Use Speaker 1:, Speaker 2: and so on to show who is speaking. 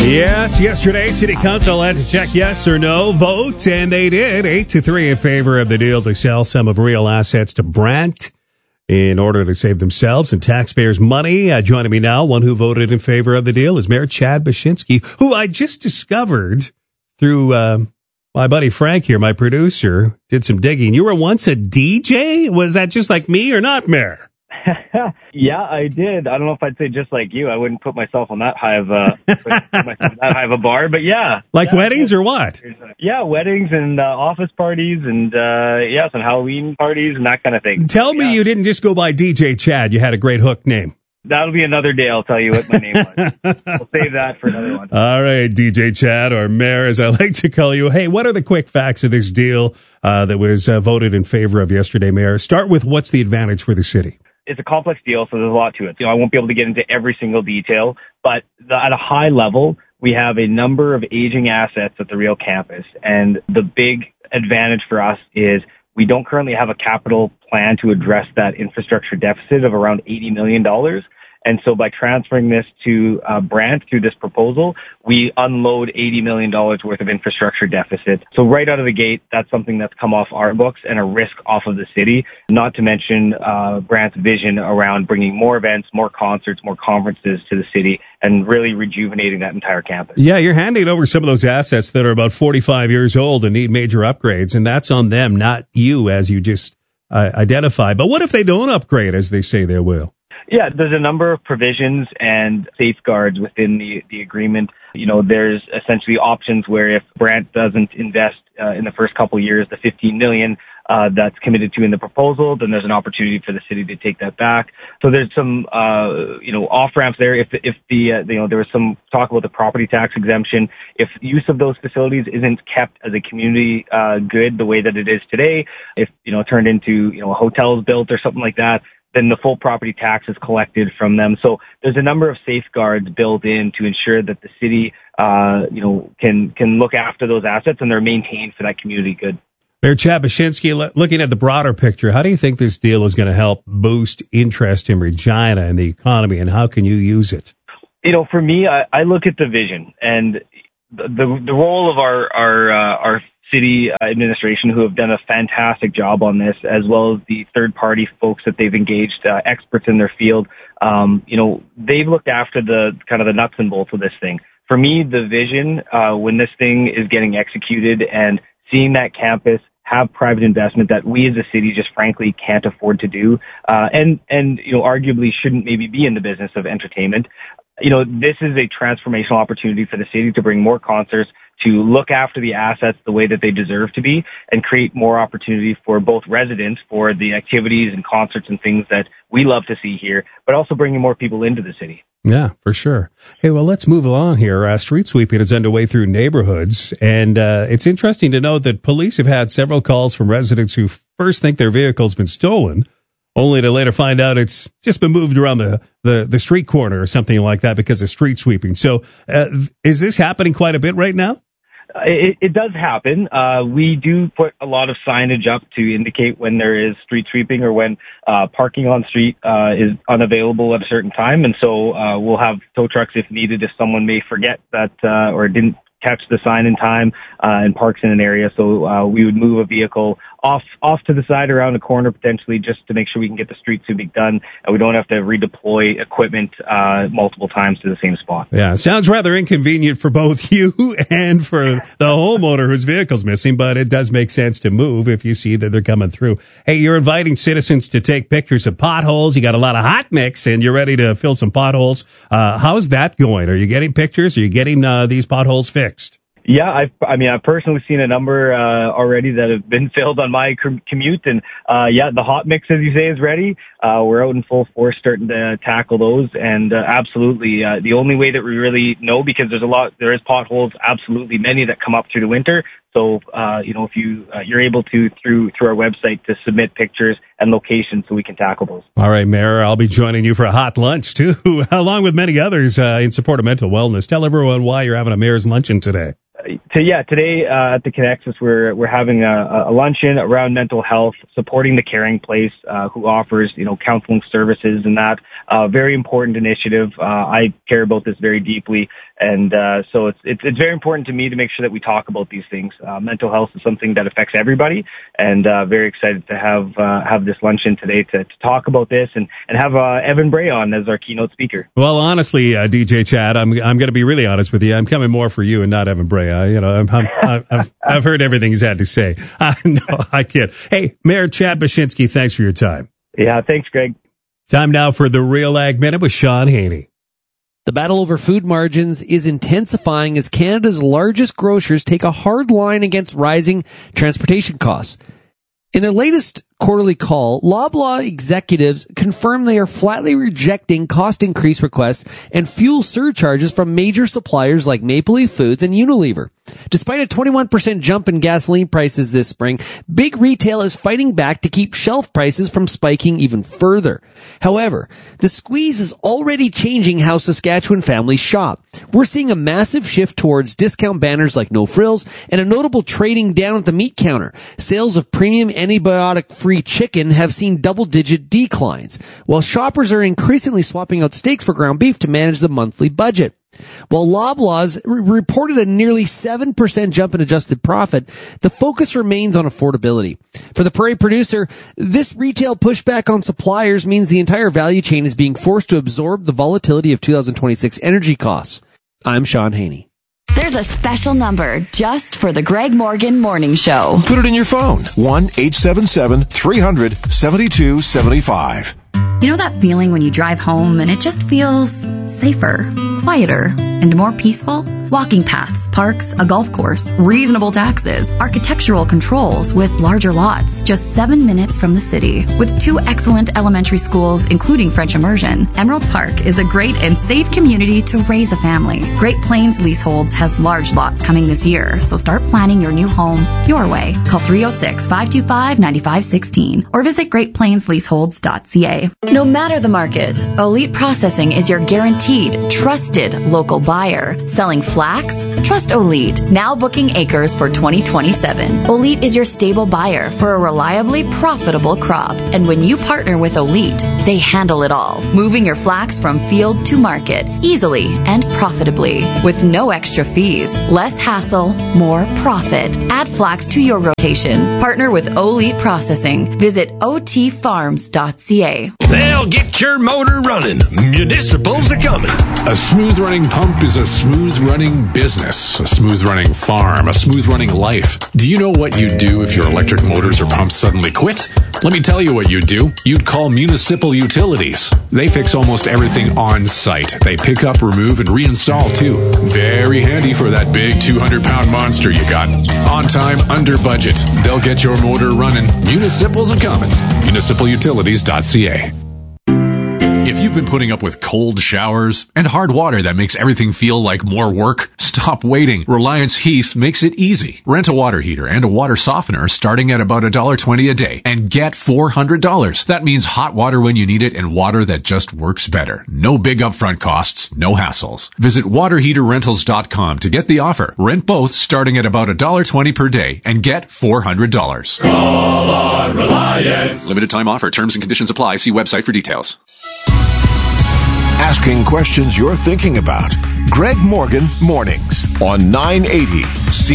Speaker 1: Yes, yesterday City Council had to check yes or no vote, and they did. 8-3 in favor of the deal to sell some of real assets to Brent in order to save themselves and taxpayers' money. Joining me now, one who voted in favor of the deal is Mayor Chad Baczynski, who I just discovered through my buddy Frank here, my producer, did some digging. You were once a DJ? Was that just like me or not, Mayor?
Speaker 2: Yeah, I did. I don't know if I'd say just like you. I wouldn't put myself on that high of a bar, but yeah.
Speaker 1: Like weddings or what?
Speaker 2: Yeah, weddings and office parties and some Halloween parties and that kind of thing.
Speaker 1: Tell me you didn't just go by DJ Chad. You had a great hook name.
Speaker 2: That'll be another day. I'll tell you what my name was. We'll save that for another one.
Speaker 1: All right, DJ Chad, or Mayor, as I like to call you. Hey, what are the quick facts of this deal that was voted in favor of yesterday, Mayor? Start with what's the advantage for the city?
Speaker 2: It's a complex deal, so there's a lot to it. I won't be able to get into every single detail, but at a high level, we have a number of aging assets at the Real campus, and the big advantage for us is we don't currently have a capital plan to address that infrastructure deficit of around $80 million. And so by transferring this to Brant through this proposal, we unload $80 million worth of infrastructure deficit. So right out of the gate, that's something that's come off our books and a risk off of the city, not to mention Brant's vision around bringing more events, more concerts, more conferences to the city and really rejuvenating that entire campus.
Speaker 1: Yeah, you're handing over some of those assets that are about 45 years old and need major upgrades, and that's on them, not you, as you just identified. But what if they don't upgrade as they say they will?
Speaker 2: Yeah, there's a number of provisions and safeguards within the agreement. You know, there's essentially options where if Brant doesn't invest in the first couple of years, the $15 million that's committed to in the proposal, then there's an opportunity for the city to take that back. So there's some, off ramps there. If there was some talk about the property tax exemption. If use of those facilities isn't kept as a community good the way that it is today, if turned into hotels built or something like that, then the full property tax is collected from them. So there's a number of safeguards built in to ensure that the city, can look after those assets and they're maintained for that community good.
Speaker 1: Mayor Chad Baczynski, looking at the broader picture, how do you think this deal is going to help boost interest in Regina and the economy, and how can you use it?
Speaker 2: For me, I look at the vision and the role of our city administration, who have done a fantastic job on this, as well as the third-party folks that they've engaged, experts in their field. They've looked after the kind of the nuts and bolts of this thing. For me, the vision, when this thing is getting executed and seeing that campus have private investment that we as a city just frankly can't afford to do, and arguably shouldn't maybe be in the business of entertainment. This is a transformational opportunity for the city to bring more concerts, to look after the assets the way that they deserve to be, and create more opportunity for both residents for the activities and concerts and things that we love to see here, but also bringing more people into the city.
Speaker 1: Yeah, for sure. Hey, well, let's move along here. Street sweeping is underway through neighborhoods, and it's interesting to know that police have had several calls from residents who first think their vehicle's been stolen, only to later find out it's just been moved around the street corner or something like that because of street sweeping. So is this happening quite a bit right now?
Speaker 2: It does happen. We do put a lot of signage up to indicate when there is street sweeping or when parking on street is unavailable at a certain time. And so we'll have tow trucks if needed if someone may forget that or didn't catch the sign in time and parks in an area. So we would move a vehicle off to the side around the corner potentially just to make sure we can get the street sweeping done and we don't have to redeploy equipment multiple times to the same spot.
Speaker 1: Yeah, sounds rather inconvenient for both you and for the homeowner whose vehicle's missing, but it does make sense to move if you see that they're coming through. Hey, you're inviting citizens to take pictures of potholes. You got a lot of hot mix and you're ready to fill some potholes. How's that going? Are you getting pictures? Are you getting these potholes fixed?
Speaker 2: Yeah, I've personally seen a number already that have been filled on my commute, and the hot mix, as you say, is ready. We're out in full force starting to tackle those, and absolutely, the only way that we really know, because there is potholes, absolutely many that come up through the winter. So, if you're able to through our website to submit pictures and locations so we can tackle those.
Speaker 1: All right, Mayor, I'll be joining you for a hot lunch too, along with many others in support of mental wellness. Tell everyone why you're having a mayor's luncheon today.
Speaker 2: Today at the Connexus, we're having a luncheon around mental health, supporting the Caring Place, who offers counseling services and that very important initiative. I care about this very deeply. And so it's very important to me to make sure that we talk about these things. Mental health is something that affects everybody, and very excited to have this luncheon today to talk about this and have Evan Bray on as our keynote speaker.
Speaker 1: Well, honestly, DJ Chad, I'm going to be really honest with you. I'm coming more for you and not Evan Bray. I've heard everything he's had to say. No, I kid. Hey, Mayor Chad Baczynski, thanks for your time.
Speaker 2: Yeah, thanks, Greg.
Speaker 1: Time now for the Real Ag Minute with Sean Haney.
Speaker 3: The battle over food margins is intensifying as Canada's largest grocers take a hard line against rising transportation costs. In their latest quarterly call, Loblaw executives confirm they are flatly rejecting cost increase requests and fuel surcharges from major suppliers like Maple Leaf Foods and Unilever. Despite a 21% jump in gasoline prices this spring, big retail is fighting back to keep shelf prices from spiking even further. However, the squeeze is already changing how Saskatchewan families shop. We're seeing a massive shift towards discount banners like No Frills and a notable trading down at the meat counter. Sales of premium antibiotic-free chicken have seen double-digit declines, while shoppers are increasingly swapping out steaks for ground beef to manage the monthly budget. While Loblaw's reported a nearly 7% jump in adjusted profit, the focus remains on affordability. For the Prairie producer, this retail pushback on suppliers means the entire value chain is being forced to absorb the volatility of 2026 energy costs. I'm Sean Haney.
Speaker 4: There's a special number just for the Greg Morgan Morning Show.
Speaker 5: Put it in your phone. 1-877-300-7275.
Speaker 4: You know that feeling when you drive home and it just feels safer, quieter, and more peaceful? Walking paths, parks, a golf course, reasonable taxes, architectural controls with larger lots, just 7 minutes from the city. With 2 excellent elementary schools, including French immersion, Emerald Park is a great and safe community to raise a family. Great Plains Leaseholds has large lots coming this year, so start planning your new home your way. Call 306-525-9516 or visit greatplainsleaseholds.ca. No matter the market, Elite Processing is your guaranteed, trusted local buyer. Selling flax? Trust Elite. Now booking acres for 2027. Elite is your stable buyer for a reliably profitable crop. And when you partner with Elite, they handle it all, moving your flax from field to market easily and profitably with no extra fees, less hassle, more profit. Add flax to your rotation. Partner with Elite Processing. Visit otfarms.ca.
Speaker 5: They'll get your motor running. Municipals are coming.
Speaker 6: A smooth-running pump is a smooth-running business, a smooth-running farm, a smooth-running life. Do you know what you'd do if your electric motors or pumps suddenly quit? Let me tell you what you'd do. You'd call Municipal Utilities. They fix almost everything on site. They pick up, remove, and reinstall, too. Very handy for that big 200-pound monster you got. On time, under budget. They'll get your motor running. Municipals are coming. MunicipalUtilities.ca. If you've been putting up with cold showers and hard water that makes everything feel like more work, stop waiting. Reliance Heath makes it easy. Rent a water heater and a water softener starting at about $1.20 a day and get $400. That means hot water when you need it and water that just works better. No big upfront costs, no hassles. Visit waterheaterrentals.com to get the offer. Rent both starting at about $1.20 per day and get $400.
Speaker 5: Call on Reliance.
Speaker 6: Limited time offer. Terms and conditions apply. See website for details.
Speaker 5: Asking questions you're thinking about. Greg Morgan Mornings on 980